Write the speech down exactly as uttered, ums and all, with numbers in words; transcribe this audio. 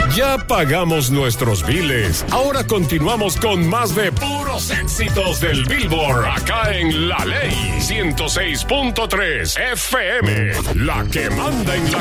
Ya pagamos nuestros biles. Ahora continuamos con más de puros éxitos del Billboard. Acá en La Ley ciento seis punto tres F M. La que manda en la